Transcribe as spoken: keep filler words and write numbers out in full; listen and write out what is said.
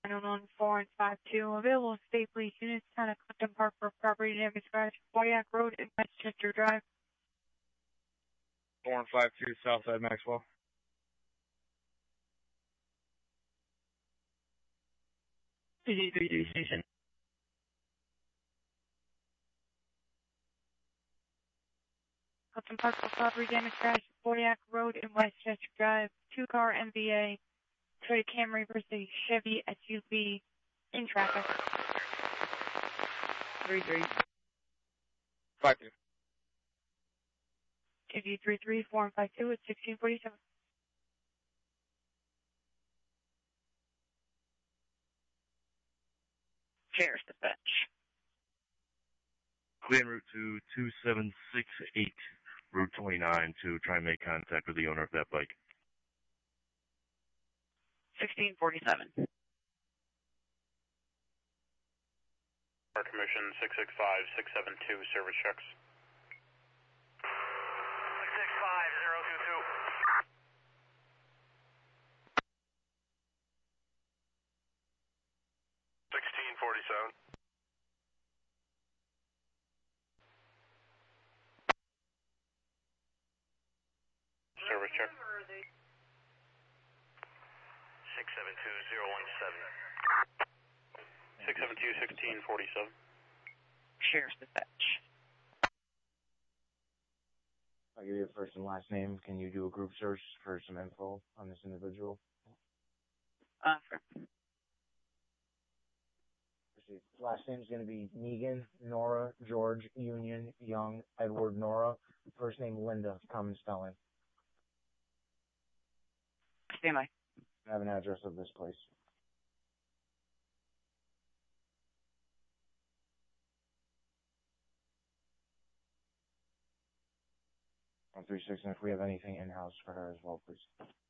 nine one four and five two. Available state police units, town of Clifton Park for property damage crash, Boyack Road and Westchester Drive. four and five two, Southside Maxwell. P D three three station. Clifton Park for property damage crash, Boyack Road and Westchester Drive. Two-car M V A, Toyota Camry versus Chevy S U V in traffic. Three three. Five two. K V three three four and five two at sixteen forty-seven. Sheriff's dispatch. Clear en route to two seven six eight, Route twenty-nine, to try and make contact with the owner of that bike. sixteen forty-seven. Commission six six five, six seven two, service checks. six six five, zero two two. sixteen forty-seven. Service check. six seven two, zero one seven. six seven two, sixteen forty-seven. Sheriff's dispatch. I'll give you a first and last name. Can you do a group search for some info on this individual? Uh, sure. Last name is going to be Negan, Nora, George, Union, Young, Edward, Nora. First name Linda, common spelling. Stand by. I have an address of this place. one three six, and if we have anything in-house for her as well, please.